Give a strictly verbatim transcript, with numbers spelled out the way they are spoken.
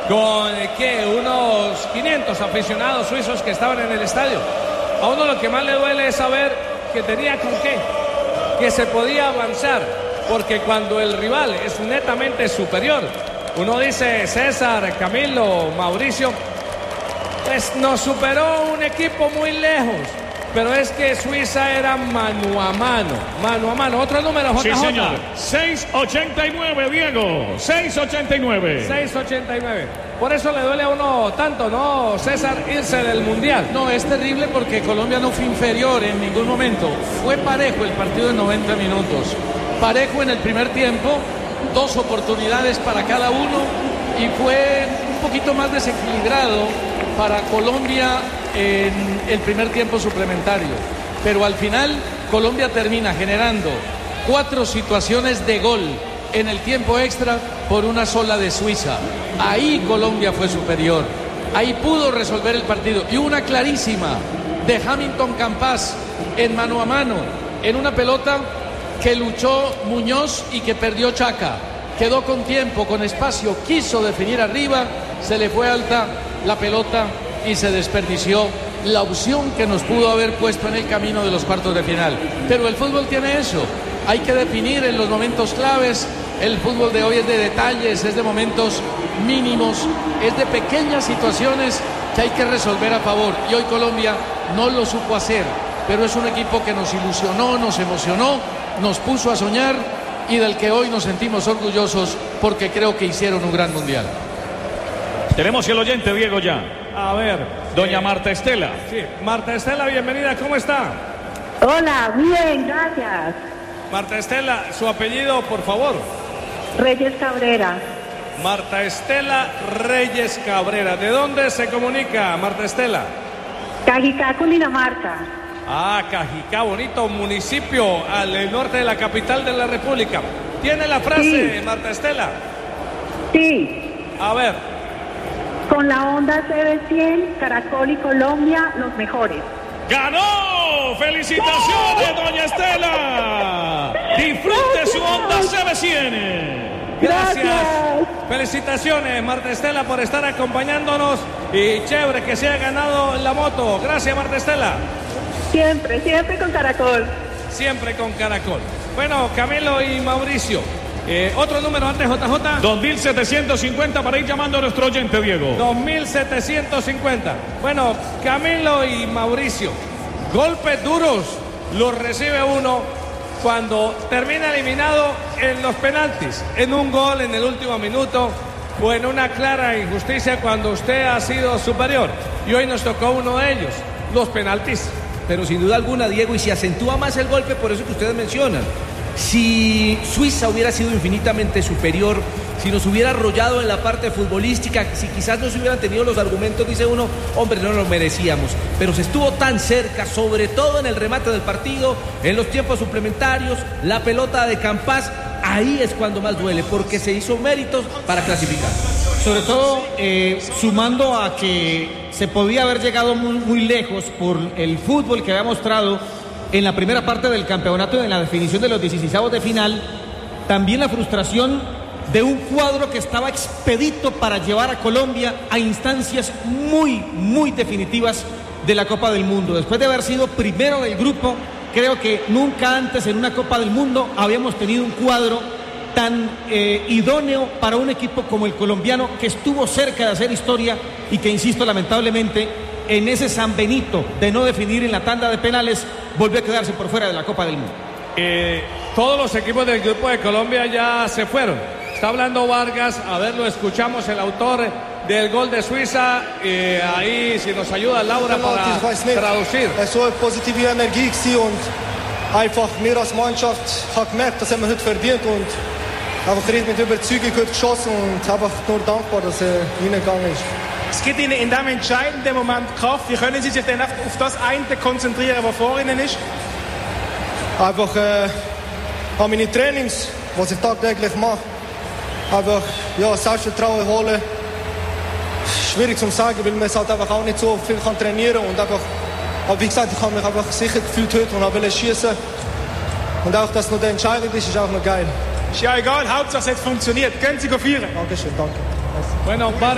con eh, ¿qué? unos quinientos aficionados suizos que estaban en el estadio. A uno lo que más le duele es saber que tenía con qué, que se podía avanzar, porque cuando el rival es netamente superior, uno dice, César, Camilo, Mauricio, pues nos superó un equipo muy lejos, pero es que Suiza era mano a mano, mano a mano. Otro número, J J. Sí, señor. seis ochenta y nueve, Diego. seis ochenta y nueve. seis ochenta y nueve. Por eso le duele a uno tanto, ¿no, César, irse del Mundial? No, es terrible porque Colombia no fue inferior en ningún momento. Fue parejo el partido de noventa minutos. Parejo en el primer tiempo, dos oportunidades para cada uno y fue un poquito más desequilibrado para Colombia en el primer tiempo suplementario. Pero al final Colombia termina generando cuatro situaciones de gol en el tiempo extra por una sola de Suiza. Ahí Colombia fue superior. Ahí pudo resolver el partido. Y una clarísima de Hamilton Campas en mano a mano, en una pelota que luchó Muñoz y que perdió Chaca. Quedó con tiempo, con espacio, quiso definir arriba, se le fue alta la pelota y se desperdició la opción que nos pudo haber puesto en el camino de los cuartos de final. Pero el fútbol tiene eso, hay que definir en los momentos claves. El fútbol de hoy es de detalles, es de momentos mínimos, es de pequeñas situaciones que hay que resolver a favor. Y hoy Colombia no lo supo hacer, pero es un equipo que nos ilusionó, nos emocionó, nos puso a soñar y del que hoy nos sentimos orgullosos porque creo que hicieron un gran mundial. Tenemos el oyente, Diego, ya. A ver. Doña eh, Marta Estela. Sí, Marta Estela, bienvenida, ¿cómo está? Hola, bien, gracias. Marta Estela, su apellido, por favor. Reyes Cabrera. Marta Estela Reyes Cabrera. ¿De dónde se comunica, Marta Estela? Cajicá, Cundinamarca. Ah, Cajicá, bonito municipio al norte de la capital de la República. ¿Tiene la frase, sí, Marta Estela? Sí. A ver. Con la onda C B cien, Caracol y Colombia, los mejores. ¡Ganó! ¡Felicitaciones, doña Estela! ¡Disfrute su onda C B cien! Gracias. Felicitaciones, Marta Estela, por estar acompañándonos. Y chévere que se haya ganado la moto. Gracias, Marta Estela. Siempre, siempre con Caracol. Siempre con Caracol. Bueno, Camilo y Mauricio. Eh, otro número antes, J J. dos mil setecientos cincuenta para ir llamando a nuestro oyente, Diego. dos mil setecientos cincuenta. Bueno, Camilo y Mauricio. Golpes duros los recibe uno cuando termina eliminado en los penaltis, en un gol en el último minuto o en una clara injusticia cuando usted ha sido superior. Y hoy nos tocó uno de ellos, los penaltis. Pero sin duda alguna, Diego, y se acentúa más el golpe por eso que ustedes mencionan. Si Suiza hubiera sido infinitamente superior, si nos hubiera arrollado en la parte futbolística, si quizás no se hubieran tenido los argumentos, dice uno, hombre, no lo merecíamos. Pero se estuvo tan cerca, sobre todo en el remate del partido, en los tiempos suplementarios, la pelota de Campas, ahí es cuando más duele, porque se hizo méritos para clasificar. Sobre todo eh, sumando a que se podía haber llegado muy, muy lejos por el fútbol que había mostrado en la primera parte del campeonato y en la definición de los dieciseisavos de final, también la frustración de un cuadro que estaba expedito para llevar a Colombia a instancias muy, muy definitivas de la Copa del Mundo. Después de haber sido primero del grupo, creo que nunca antes en una Copa del Mundo habíamos tenido un cuadro tan eh, idóneo para un equipo como el colombiano, que estuvo cerca de hacer historia y que, insisto, lamentablemente, en ese San Benito de no definir en la tanda de penales, volvió a quedarse por fuera de la Copa del Mundo. Eh, todos los equipos del grupo de Colombia ya se fueron. Está hablando Vargas, a ver, lo escuchamos, el autor del gol de Suiza. Eh, ahí, si nos ayuda Laura para traducir. Es so eine positive Energie gewesen und einfach wir als Mannschaft haben gemerkt, das haben wir heute verdient und einfach mit Überzeugung heute geschossen und einfach nur dankbar, dass er reingegangen ist. Es gibt ihnen in diesem entscheidenden Moment Kraft. Wie können sie sich dann auf das eine konzentrieren, was vor ihnen ist? Einfach äh, an meine Trainings, was ich tagtäglich mache. Einfach ja, Selbstvertrauen holen. Schwierig zu sagen, weil man es halt einfach auch nicht so viel kann trainieren und einfach. Aber wie gesagt, ich habe mich einfach sicher gefühlt heute und wollte schießen. Und auch, dass noch der entscheidend ist, ist auch noch geil. Ist ja egal, Hauptsache es hat funktioniert. Können Sie go feiern. Dankeschön, danke. Bueno,